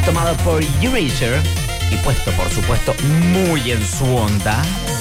tomado por Erasure y puesto, por supuesto, muy en su onda.